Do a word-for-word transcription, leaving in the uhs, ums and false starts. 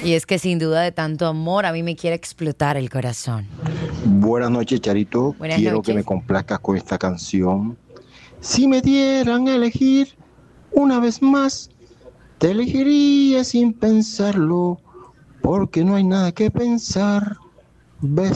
Y es que sin duda de tanto amor a mí me quiere explotar el corazón. Buenas noches, Charito. Buenas Quiero noches. que me complazcas con esta canción. Si me dieran a elegir una vez más, te elegiría sin pensarlo, porque no hay nada que pensar. Ves